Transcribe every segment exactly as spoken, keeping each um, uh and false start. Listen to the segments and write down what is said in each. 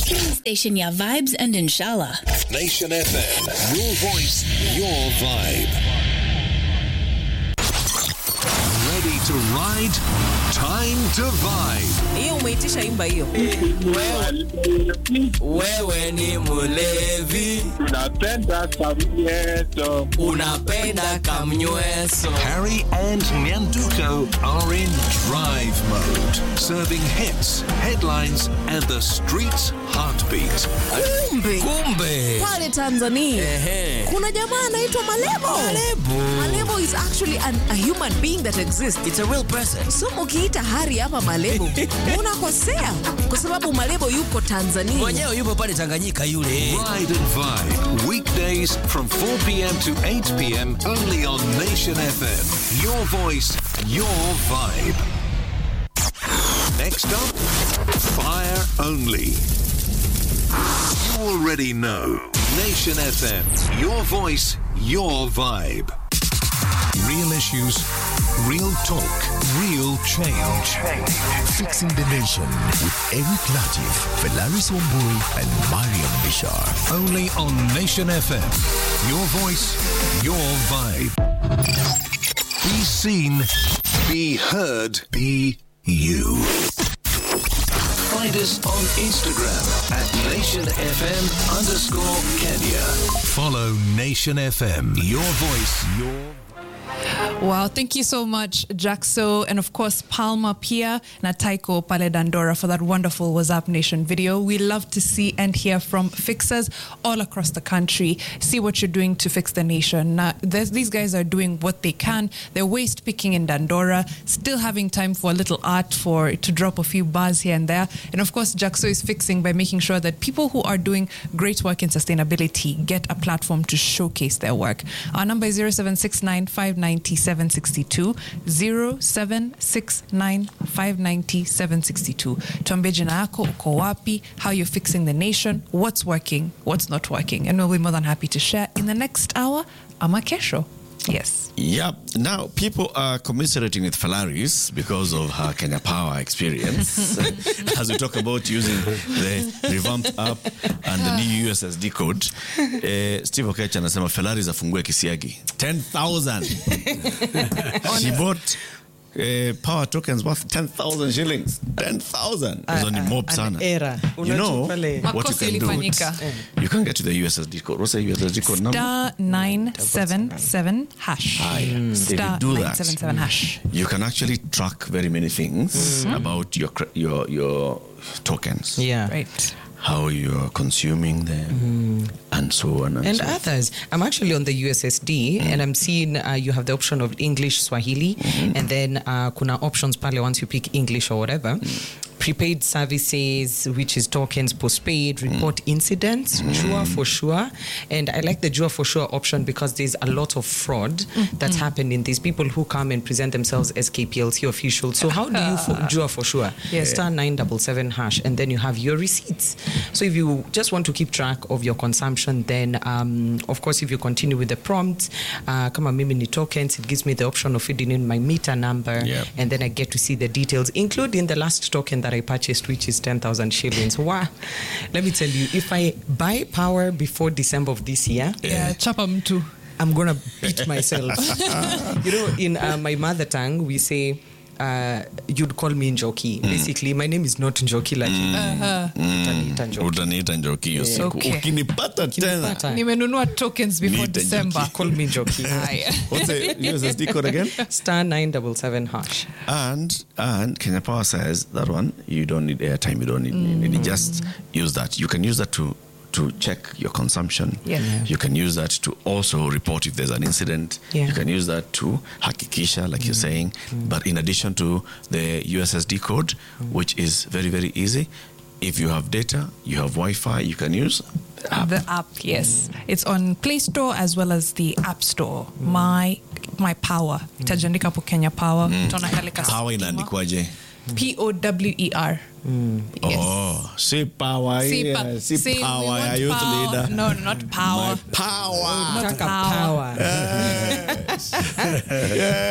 Train station ya vibes and inshallah. Nation F M, your voice, your vibe. Ready to ride? Time to vibe. Hiyo umeitisha imba hiyo. Wewe ni mulevi. Unapenda kamnyeso. Unapenda kamnyweso. Harry and Nyanduko are in drive mode, serving hits, headlines, and the street's heartbeat. Kumbe. Kumbe. Pale Tanzania. Ehe. Kuna jamaa anaitwa Malebo. Malebo. Malebo is actually an, a human being that exists. It's a real person. So ukiita Hari hapa Malebo, unakosea kwa sababu Malebo yuko Tanzania. Mwenyewe yupo pale Tanganyika yule. Ride and Vibe, weekdays from four p.m. to eight p.m. only on Nation F M. Your voice, your vibe. Next up, Fire Only. You already know. Nation F M, your voice, your vibe. Real issues, real talk, real change. Fixing the Nation with Eric Latif, Felaris Wambui, and Mariam Bishar. Only on Nation F M. Your voice, your vibe. Be seen, be heard, be you. Find us on Instagram at Nation F M underscore Kenya. Follow Nation F M. Your voice, your Wow, thank you so much, Jaxo, and of course, Palma Pia na Taiko Pale Dandora for that wonderful What's Up Nation video. We love to see and hear from fixers all across the country. See what you're doing to fix the nation. Now, these guys are doing what they can. They're waste picking in Dandora, still having time for a little art, for to drop a few bars here and there. And of course, Jaxo is fixing by making sure that people who are doing great work in sustainability get a platform to showcase their work. Our number is zero seven six nine five nine zero seven six two, zero seven six nine five nine zero seven six two. Tuambie jina yako, uko wapi, how you're fixing the nation, what's working, what's not working. And we'll be more than happy to share in the next hour. Ama kesho. Yes. Yep. Now, people are commiserating with Felaris because of her Kenya Power experience. As we talk about using the revamped app and the new U S S D code, uh, Steve Okech anasema Felaris afungue kisiagi. ten thousand. She bought uh, power tokens worth ten thousand shillings. ten thousand. It's only mob sana. Era. You know what you can do? You can get to the U S S D code. What's the U S S D code number? Star nine seven seven hash. Mm. Star if you do nine seven seven that, hash. you can actually track very many things mm-hmm. about your your your tokens. Yeah. Right. How you're consuming them, mm. and so on and, and so others. I'm actually on the U S S D, mm. and I'm seeing uh, you have the option of English, Swahili, mm-hmm. and then uh, kuna options pale once you pick English or whatever. Mm. Prepaid services, which is tokens, postpaid, report mm. incidents, mm. Jua for sure. And I like the Jua for sure option because there's a lot of fraud mm. that's mm. happening. These people who come and present themselves as K P L C officials. So how do you for, Jua for sure? Yeah. Star nine seven seven hash, and then you have your receipts. So if you just want to keep track of your consumption, then um, of course if you continue with the prompts, uh, kama mimi ni tokens, it gives me the option of feeding in my meter number, yep. and then I get to see the details, including the last token that I purchased, which is ten thousand shillings. Wow. Let me tell you, if I buy power before December of this year, yeah, chapa mtu, I'm going to beat myself. You know, in uh, my mother tongue, we say, Uh, you'd call me Njoki. Mm. Basically, my name is not Njoki like mm. uh-huh. Utaniita Njoki. Utaniita Njoki hiyo siku. Ukinipata tena. Nimenunua tokens before December. Call me Njoki. What's the U S S D code again? Star nine seven seven hash. And and Kenya Power says that one, you don't need airtime, you don't need, mm. you need just use that. You can use that to to check your consumption. Yeah. Yeah. You can use that to also report if there's an incident. Yeah. You can use that to hakikisha, like mm. you're saying. Mm. But in addition to the U S S D code, mm. which is very, very easy, if you have data, you have Wi-Fi, you can use the app. The app, yes. Mm. It's on Play Store as well as the App Store. Mm. My my Power. Itajandika po Kenya Power. Mm. Power inaandikwaje? P O W E R. Mm. Yes. Oh, see power. See, pa- yeah. see, see power. Yeah, youth power. leader. No, not power. My power. Not power. power. Yes. Yeah.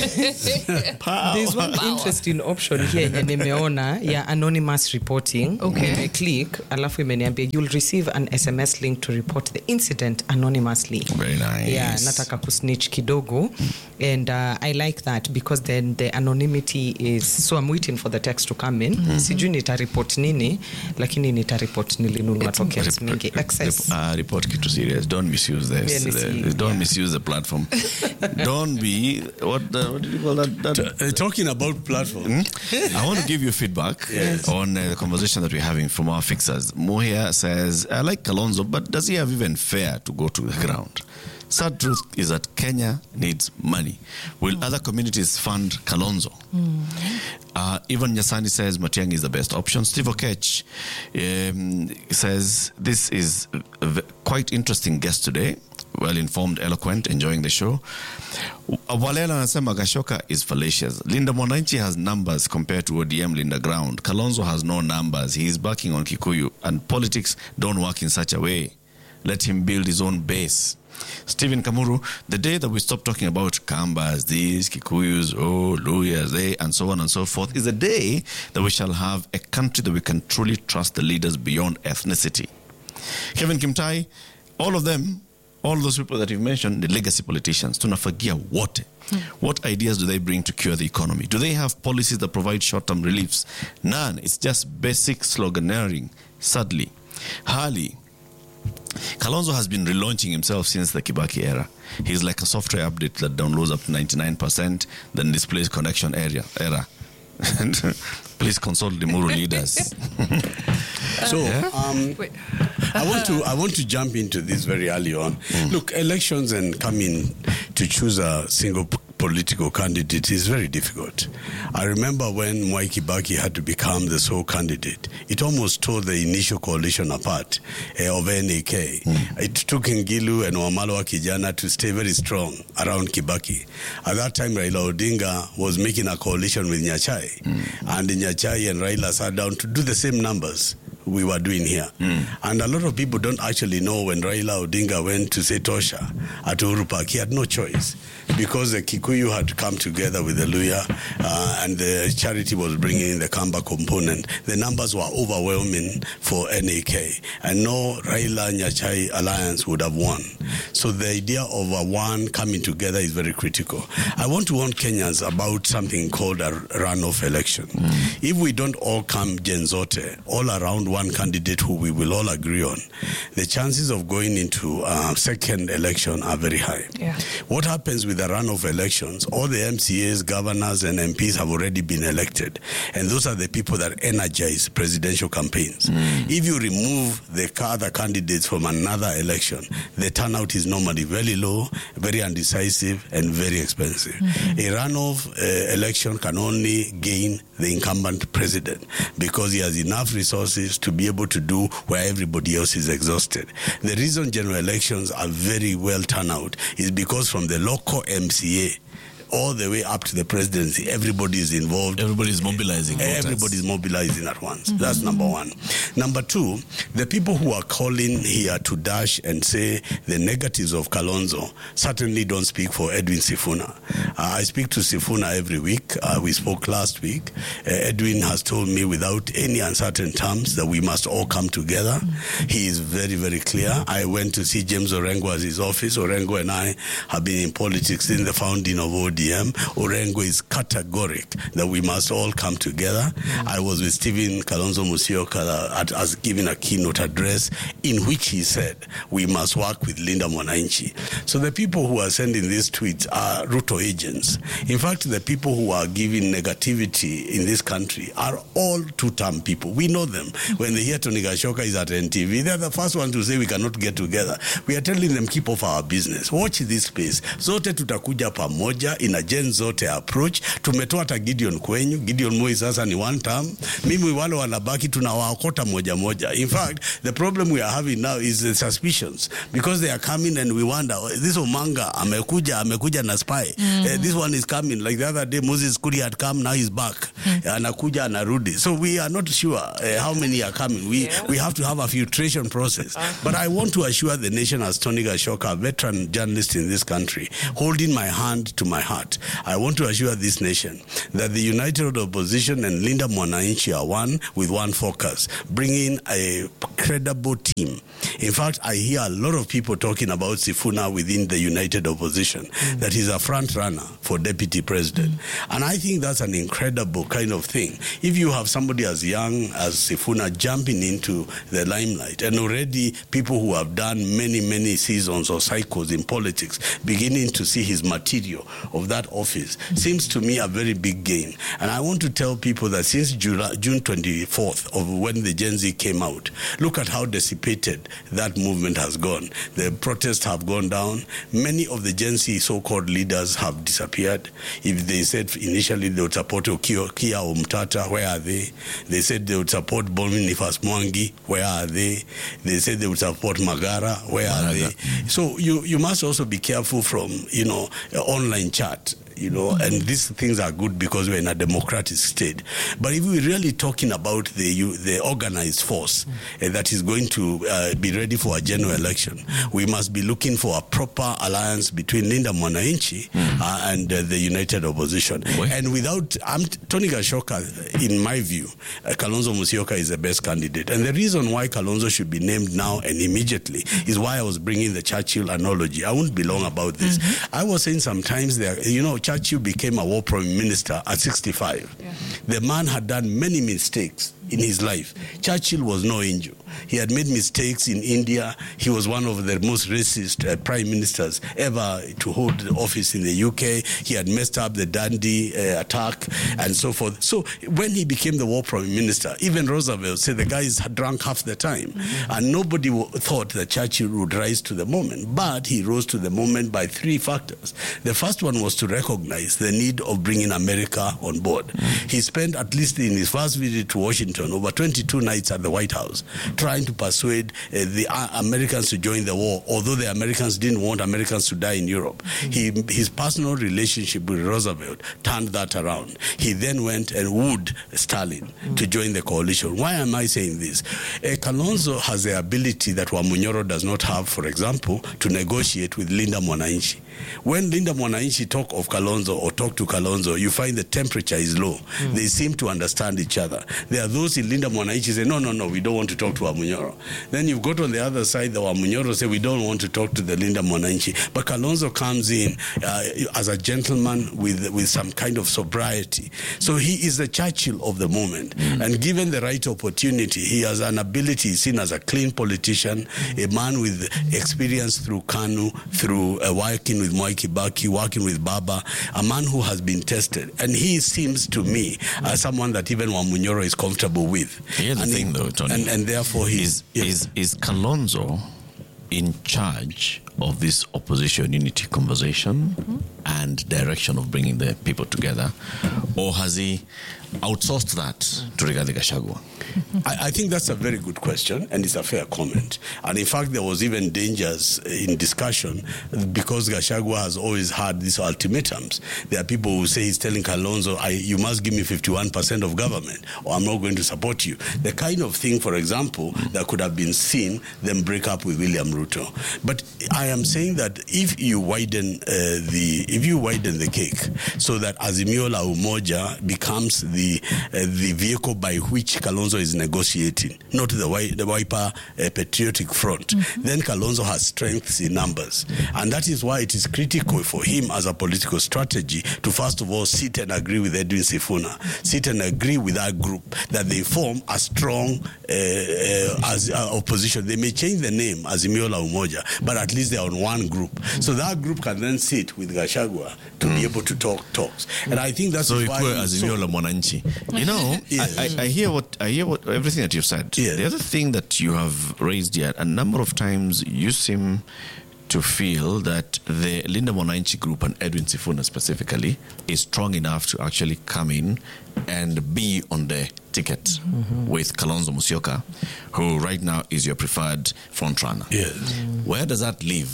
There's one interesting option here yenye nimeona ya anonymous reporting. Okay. Click, alafu imeniambia you'll receive an S M S link to report the incident anonymously. Very nice. Yeah, nataka kusnitch kidogo. And uh, I like that because then the anonymity is, so I'm waiting for the text to come in. Mm-hmm. Sijui nita report nini, lakini nita report nilinunua tokens mingi. Access. Uh, report kitu serious. Don't misuse this. Yeah, the, don't yeah. misuse the platform. Don't be, what the, what did you call that? that uh, talking about platform. Hmm? I want to give you feedback yes. on uh, the conversation that we're having from our fixers. Mohia says, I like Kalonzo, but does he have even fare to go to the ground? Sad truth is that Kenya needs money. Will mm. other communities fund Kalonzo? Mm. Uh, Ivan Nyasani says Matiang'i is the best option. Steve Okech um, says this is a v- quite interesting guest today. Well informed, eloquent, enjoying the show. Walela anasema Gashoka is fallacious. Linda Mwananchi has numbers compared to O D M Linda Ground. Kalonzo has no numbers. He is backing on Kikuyu, and politics don't work in such a way. Let him build his own base. Stephen Kamuru, the day that we stop talking about Kambas, these, Kikuyus, oh, Luyas, they, and so on and so forth, is the day that we shall have a country that we can truly trust the leaders beyond ethnicity. Kevin Kimtai, all of them, all those people that you've mentioned, the legacy politicians, tunafagia wote. Hmm. What ideas do they bring to cure the economy? Do they have policies that provide short-term reliefs? None. It's just basic sloganeering, sadly. Harley, Kalonzo has been relaunching himself since the Kibaki era. He's like a software update that downloads up to ninety-nine percent, then displays connection area error. Please consult the Muru leaders. So um, I want to I want to jump into this very early on. Mm. Look, elections and coming to choose a single p- political candidate is very difficult. I remember when Mwai Kibaki had to become the sole candidate, it almost tore the initial coalition apart uh, of N A K. Mm. It took Ngilu and Wamalo wa Kijana to stay very strong around Kibaki. At that time, Raila Odinga was making a coalition with Nyachai, mm. and Nyachai and Raila sat down to do the same numbers we were doing here. Mm. And a lot of people don't actually know when Raila Odinga went to Setosha at Uhuru Park, he had no choice because the Kikuyu had come together with the Luya uh, and the charity was bringing in the Kamba component. The numbers were overwhelming for N A K and no Raila Nyachai alliance would have won. So the idea of a one coming together is very critical. I want to warn Kenyans about something called a runoff election. Mm. If we don't all come Genzote, all around one candidate who we will all agree on, the chances of going into a second election are very high. Yeah. What happens with the runoff elections, all the M C As, governors, and M Ps have already been elected. And those are the people that energize presidential campaigns. Mm. If you remove the other candidates from another election, the turnout is normally very low, very undecisive, and very expensive. Mm-hmm. A runoff uh, election can only gain the incumbent president because he has enough resources to be able to do where everybody else is exhausted. The reason general elections are very well turned out is because from the local M C A all the way up to the presidency, everybody is involved. Everybody is mobilizing. Everybody is mobilizing at once. Mm-hmm. That's number one. Number two, the people who are calling here to dash and say the negatives of Kalonzo certainly don't speak for Edwin Sifuna. Uh, I speak to Sifuna every week. Uh, we spoke last week. Uh, Edwin has told me without any uncertain terms that we must all come together. Mm-hmm. He is very, very clear. I went to see James Orengo at his office. Orengo and I have been in politics since the founding of O D M. Orengo is categoric that we must all come together. Mm. I was with Stephen Kalonzo Musyoka at, as giving a keynote address in which he said we must work with Linda Mwananchi. So the people who are sending these tweets are Ruto agents. In fact, the people who are giving negativity in this country are all two-term people. We know them. When they hear Tony Gashoka is at N T V, they're the first ones to say we cannot get together. We are telling them keep off our business. Watch this space. Zote tutakuja pamoja in a Gen Zote approach. Tumetoa hata Gideon kwenyu. Gideon Moi sasa ni one term. Mimi wale wanabaki tunawaokota moja moja. In fact, the problem we are having now is the suspicions because they are coming and we wonder, this Omanga amekuja amekuja na spy. Mm. Uh, this one is coming. Like the other day, Moses Moses Kuri had come, now he's back. Anakuja, anarudi. So we are not sure uh, how many are coming. We Yeah. we have to have a filtration process. But I want to assure the nation, as Tony Gashoka, a veteran journalist in this country, holding my hand to my heart, I want to assure this nation that the United Opposition and Linda Mwananchi are one with one focus, bringing a credible team. In fact, I hear a lot of people talking about Sifuna within the United Opposition, mm. that he's a front runner for deputy president. Mm. And I think that's an incredible kind of thing. If you have somebody as young as Sifuna jumping into the limelight, and already people who have done many, many seasons or cycles in politics beginning to see his material of that office, mm. seems to me a very big gain. And I want to tell people that since July, June twenty-fourth, of when the Gen Z came out, look at how dissipated that movement has gone. The protests have gone down. Many of the Gen Z so-called leaders have disappeared. If they said initially they would support Kia, Kia Umtata, where are they? They said they would support Boniface Mwangi, where are they? They said they would support Magara, where Maraga. Are they? So you, you must also be careful from, you know, online chat. You know, mm-hmm. and these things are good because we're in a democratic state. But if we're really talking about the the organized force mm-hmm. uh, that is going to uh, be ready for a general election, mm-hmm. we must be looking for a proper alliance between Linda Mwananchi mm-hmm. uh, and uh, the United Opposition. What? And without um, Tony Gashoka, in my view, uh, Kalonzo Musyoka is the best candidate. And the reason why Kalonzo should be named now and immediately is why I was bringing the Churchill analogy. I won't be long about this. Mm-hmm. I was saying sometimes there, you know, Churchill became a war prime minister at sixty-five. Yeah. The man had done many mistakes in his life. Churchill was no angel. He had made mistakes in India. He was one of the most racist uh, prime ministers ever to hold the office in the U K. He had messed up the Dundee uh, attack and so forth. So when he became the war prime minister, even Roosevelt said the guy had drunk half the time. Mm-hmm. And nobody w- thought that Churchill would rise to the moment. But he rose to the moment by three factors. The first one was to recognize the need of bringing America on board. Mm-hmm. He spent, at least in his first visit to Washington, over twenty-two nights at the White House, trying to persuade uh, the uh, Americans to join the war, although the Americans didn't want Americans to die in Europe. Mm-hmm. He, his personal relationship with Roosevelt turned that around. He then went and wooed Stalin mm-hmm. to join the coalition. Why am I saying this? Uh, Kalonzo has the ability that Wamunyoro does not have, for example, to negotiate with Linda Mwananchi. When Linda Mwananchi talk of Kalonzo or talk to Kalonzo, you find the temperature is low. Mm. They seem to understand each other. There are those in Linda Mwananchi say, no, no, no, we don't want to talk to Wamunyoro. Then you've got on the other side the Wamunyoro say, we don't want to talk to the Linda Mwananchi. But Kalonzo comes in uh, as a gentleman with with some kind of sobriety. So he is the Churchill of the moment. Mm. And given the right opportunity, he has an ability, he's seen as a clean politician, mm. a man with experience through KANU, through uh, working with Mwai Kibaki, working with Baba, a man who has been tested. And he seems to me as someone that even Wamunyoro is comfortable with. Here's the and thing he, though, Tony. And, and therefore he is, yes. is, is Kalonzo in charge of this opposition unity conversation mm-hmm. and direction of bringing the people together, or has he outsourced that to Rigathi Gachagua? I, I think that's a very good question, and it's a fair comment. And in fact, there was even dangers in discussion because Gachagua has always had these ultimatums. There are people who say he's telling Kalonzo, I, you must give me fifty-one percent of government or I'm not going to support you. The kind of thing, for example, that could have been seen them break up with William Ruto. But I am saying that if you widen uh, the if you widen the cake so that Azimio la Umoja becomes the uh, the vehicle by which Kalonzo is negotiating, not the, the Wiper uh, Patriotic Front, mm-hmm. then Kalonzo has strengths in numbers. And that is why it is critical for him as a political strategy to first of all sit and agree with Edwin Sifuna, sit and agree with that group that they form a strong uh, uh, as, uh, opposition. They may change the name Azimio la Umoja, but at least they're on one group. Mm-hmm. So that group can then sit with Gachagua to mm. be able to talk talks. And I think that's so why Azimio la Mwananchi. You know, yes. I, I, I hear what I hear what everything that you've said. Yeah. The other thing that you have raised here, a number of times you seem to feel that the Linda Mwananchi group and Edwin Sifuna specifically is strong enough to actually come in and be on the ticket mm-hmm. with Kalonzo Musyoka, who right now is your preferred frontrunner. Yes. Mm. Where does that leave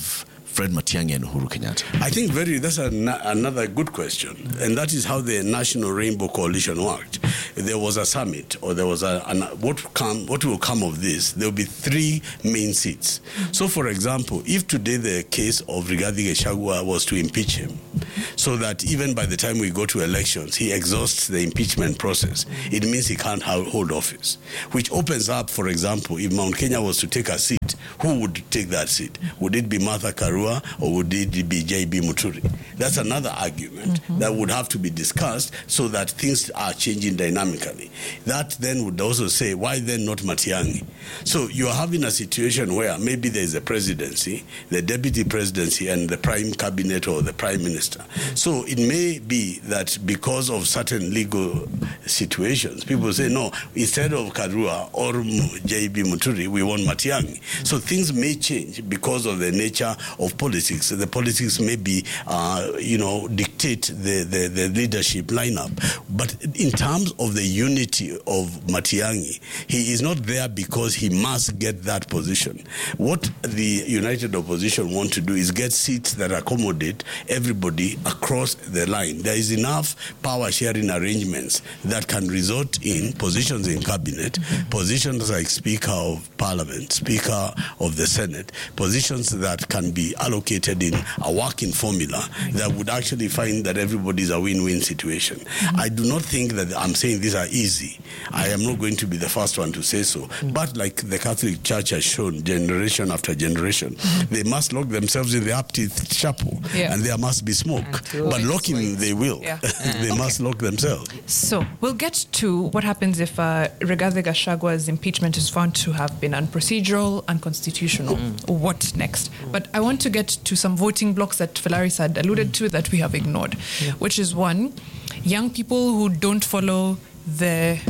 Fred Matiang'i and Uhuru Kenyatta? I think very that's a, another good question, and that is how the National Rainbow Coalition worked. There was a summit, or there was a an, what come what will come of this? There will be three main seats. So, for example, if today the case of Rigathi Gachagua was to impeach him, so that even by the time we go to elections, he exhausts the impeachment process, it means he can't hold office, which opens up, for example, if Mount Kenya was to take a seat, who would take that seat? Would it be Martha Karua or would it be J B Muturi? That's another argument mm-hmm. that would have to be discussed so that things are changing dynamically. That then would also say, why then not Matiang'i? So you're having a situation where maybe there's a presidency, the deputy presidency, and the prime cabinet or the prime minister. So it may be that because of certain legal situations, people say, no, instead of Karua or J B Muturi, we want Matiang'i. So things may change because of the nature of politics. The politics may be, uh, you know, dictate the, the, the leadership lineup. But in terms of the unity of Matiang'i, he is not there because he must get that position. What the United Opposition want to do is get seats that accommodate everybody across the line. There is enough power sharing arrangements that can result in positions in cabinet, mm-hmm. positions like Speaker of Parliament, Speaker of the Senate, positions that can be allocated in a working formula that would actually find that everybody is a win-win situation. Mm-hmm. I do not think that I'm saying these are easy. I am not going to be the first one to say so. Mm-hmm. But like the Catholic Church has shown generation after generation, mm-hmm. they must lock themselves in the Baptist chapel yeah. and there must be smoke. Until but locking sweet. They will. Yeah. They okay. must lock themselves. So we'll get to what happens if uh, Rigathi Gachagua's impeachment is found to have been unprocedural, unconstitutional. Mm. What next? Mm. But I want to get to some voting blocks that Felaris had alluded mm. to that we have ignored, yeah. which is one, young people who don't follow the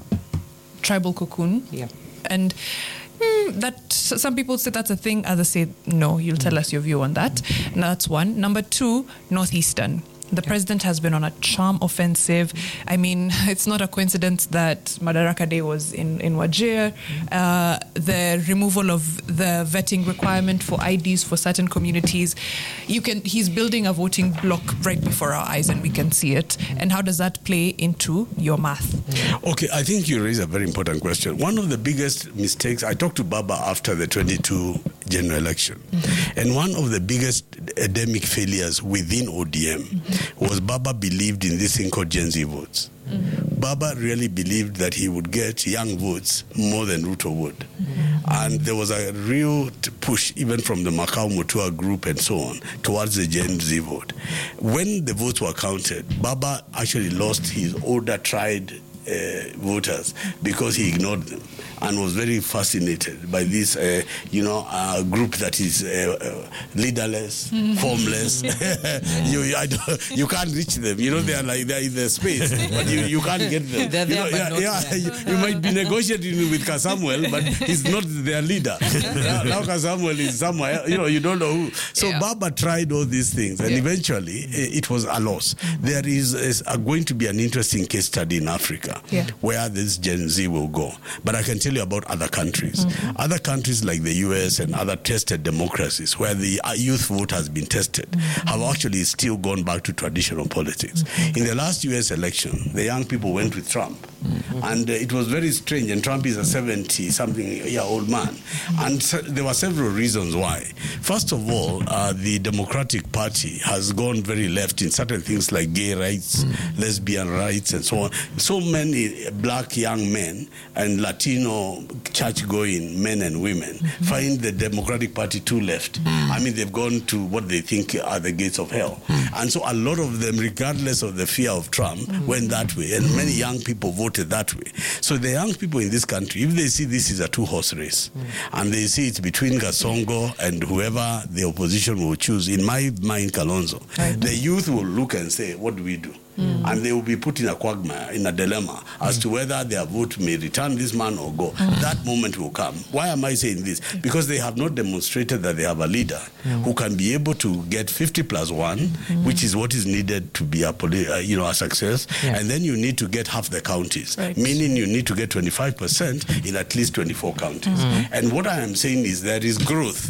tribal cocoon. Yeah. And mm, that some people say that's a thing, others say no. You'll mm. tell us your view on that. Mm. Now, that's one. Number two, Northeastern. The okay. president has been on a charm offensive. I mean, it's not a coincidence that Madaraka Day was in, in Wajir. Uh, the removal of the vetting requirement for I Ds for certain communities. You can. He's building a voting block right before our eyes and we can see it. And how does that play into your math? Okay, I think you raise a very important question. One of the biggest mistakes, I talked to Baba after the twenty-two general election. Mm-hmm. And one of the biggest endemic failures within O D M mm-hmm. was Baba believed in this thing called Gen Z votes. Mm-hmm. Baba really believed that he would get young votes more than Ruto would. Mm-hmm. And there was a real push even from the Macau Mutua group and so on towards the Gen Z vote. When the votes were counted, Baba actually lost his older tried uh, voters because he ignored them and was very fascinated by this, uh, you know, uh, group that is uh, uh, leaderless, mm-hmm. formless. you, you, I don't, you can't reach them. You know, they are like they're in the space, but you, you can't get them. They're you know, there, yeah, yeah, you, you might be negotiating with Kasamuel, but he's not their leader. now, now Kasamuel is somewhere. You know, you don't know who. So yeah. Baba tried all these things, and yeah. eventually it was a loss. There is, is a, going to be an interesting case study in Africa yeah. where this Gen Z will go. But I can tell you about other countries. Mm-hmm. Other countries like the U S and other tested democracies where the youth vote has been tested mm-hmm. have actually still gone back to traditional politics. Mm-hmm. In the last U S election, the young people went with Trump. Mm-hmm. And uh, it was very strange. And Trump is a seventy-something-year-old man. Mm-hmm. And so, there were several reasons why. First of all, uh, the Democratic Party has gone very left in certain things like gay rights, mm-hmm. lesbian rights, and so on. So many black young men and Latino church-going men and women mm-hmm. find the Democratic Party too left. Mm-hmm. I mean, they've gone to what they think are the gates of hell. Mm-hmm. And so a lot of them, regardless of the fear of Trump, mm-hmm. went that way. And many young people voted that way. So the young people in this country, if they see this is a two-horse race, mm-hmm. and they see it's between Gasongo and whoever the opposition will choose, in my mind, Kalonzo, right. the youth will look and say, what do we do? Mm. And they will be put in a quagmire, in a dilemma, as mm. to whether their vote may return this man or go. Mm. That moment will come. Why am I saying this? Because they have not demonstrated that they have a leader mm. who can be able to get fifty plus one, mm. which is what is needed to be a, poli- uh, you know, a success. Yeah. And then you need to get half the counties, right. meaning you need to get twenty-five percent in at least twenty-four counties. Mm. And what I am saying is there is growth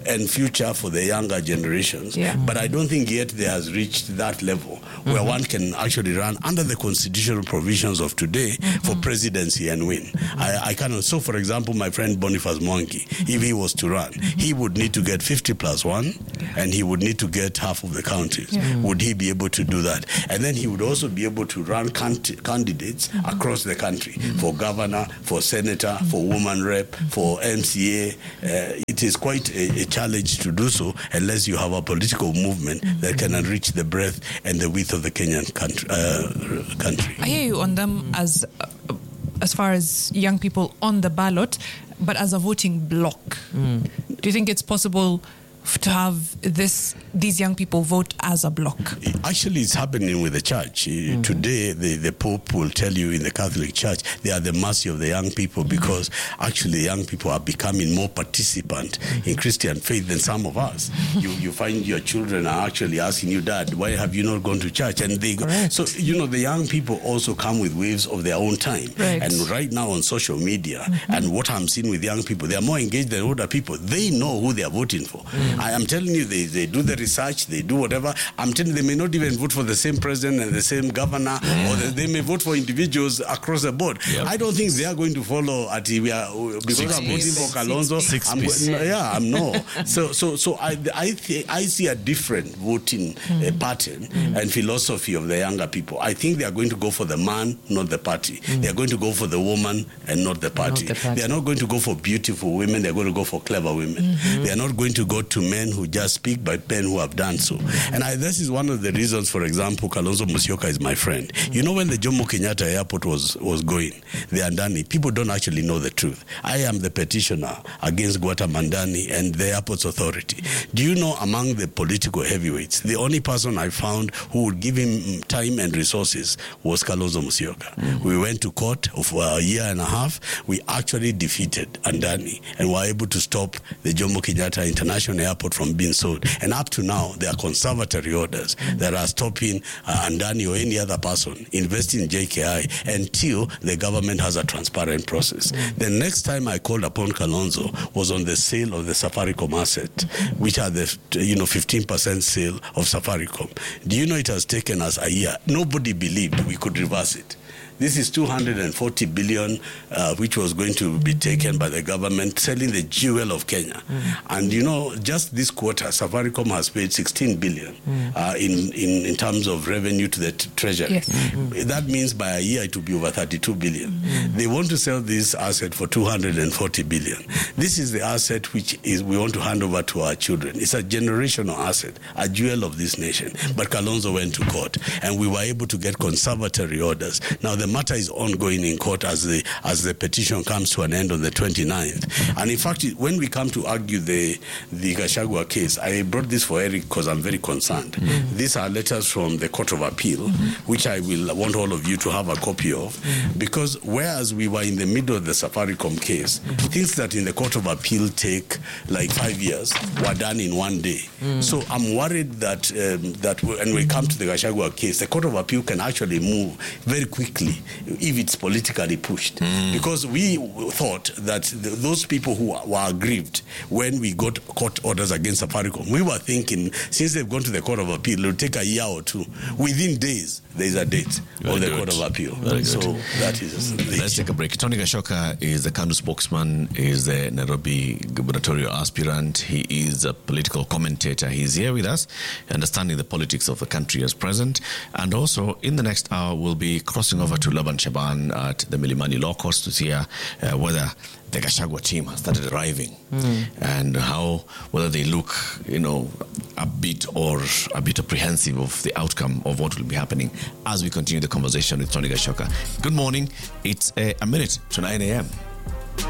and future for the younger generations. Yeah. But I don't think yet there has reached that level where Mm-hmm. one can actually run under the constitutional provisions of today Mm-hmm. for presidency and win. I, I cannot. So, for example, my friend Boniface Mwangi, if he was to run, Mm-hmm. he would need to get fifty plus one, and he would need to get half of the counties. Mm. Would he be able to do that? And then he would also be able to run cant- candidates Mm-hmm. across the country for governor, for senator, for woman rep, for M C A. Uh, it is quite a, a challenge to do so unless you have a political movement that can enrich the breadth and the width of the Kenyan country. Uh, country. I hear you on them as uh, as far as young people on the ballot, but as a voting bloc. Do you think it's possible f- to have this these young people vote as a bloc? Actually, it's happening with the church. Uh, Today, the, the Pope will tell you in the Catholic Church, they are the mercy of the young people because actually young people are becoming more participant in Christian faith than some of us. You you find your children are actually asking you, Dad, why have you not gone to church? And they go. Correct. So, you know, the young people also come with waves of their own time. Right. And right now on social media, and what I'm seeing with young people, they are more engaged than older people. They know who they are voting for. I am telling you, they, they do the research, they do whatever. I'm telling you, they may not even vote for the same president and the same governor, or they, they may vote for individuals across the board. Yep. I don't think they are going to follow at we are because Six I'm voting piece. for Kalonzo. Six I'm, piece. no, yeah, I'm no. So so so I I th- I see a different voting uh, pattern and philosophy of the younger people. I think they are going to go for the man, not the party. They are going to go for the woman and not the party. the party. They are not going to go for beautiful women. They are going to go for clever women. They are not going to go to men who just speak, but men who have done so. And I, this is one of the reasons, for example, Kalonzo Musyoka is my friend. You know, when the Jomo Kenyatta airport was, was going, the Andani, people don't actually know the truth. I am the petitioner against Gwata Mandani and the airports authority. Do you know, among the political heavyweights, the only person I found who would give him time and resources was Kalonzo Musyoka. We went to court for a year and a half. We actually defeated Andani and were able to stop the Jomo Kenyatta International Airport from being sold. And up to now, there are conservatory orders that are stopping uh, Andani or any other person investing in J K I until the government has a transparent process. The next time I called upon Kalonzo was on the sale of the Safaricom asset, which are the you know fifteen percent sale of Safaricom. Do you know it has taken us a year? Nobody believed we could reverse it. This is two hundred forty billion, uh, which was going to be taken by the government, selling the jewel of Kenya. Mm. And you know, just this quarter, Safaricom has paid sixteen billion mm. uh, in, in in terms of revenue to the t- treasury. Yes. Mm-hmm. That means by a year it will be over thirty-two billion. Mm. They want to sell this asset for two hundred forty billion. This is the asset which is we want to hand over to our children. It's a generational asset, a jewel of this nation. But Kalonzo went to court, and we were able to get conservatory orders. Now the matter is ongoing in court as the as the petition comes to an end on the twenty-ninth. And in fact, when we come to argue the the Gachagua case, I brought this for Eric because I'm very concerned. Mm-hmm. These are letters from the Court of Appeal, mm-hmm. which I will want all of you to have a copy of, mm-hmm. because whereas we were in the middle of the Safaricom case, mm-hmm. things that in the Court of Appeal take like five years were done in one day. Mm-hmm. So I'm worried that um, that when we come to the Gachagua case, the Court of Appeal can actually move very quickly if it's politically pushed. Mm. Because we thought that the, those people who were aggrieved when we got court orders against Safaricom, we were thinking, since they've gone to the Court of Appeal, it will take a year or two. Within days, there is a date Very of the good. Court of Appeal. Very So good. that is the Let's take a break. Tony Gashoka is the K A N U spokesman, is the Nairobi gubernatorial aspirant. He is a political commentator. He's here with us, understanding the politics of the country as present. And also, in the next hour, we'll be crossing over to Laban Shaban at the Milimani Law Courts to see uh, whether the Gachagua team has started arriving mm. and how, whether they look, you know, a bit or a bit apprehensive of the outcome of what will be happening as we continue the conversation with Tony Gashoka. Good morning. It's uh, a minute to nine a.m.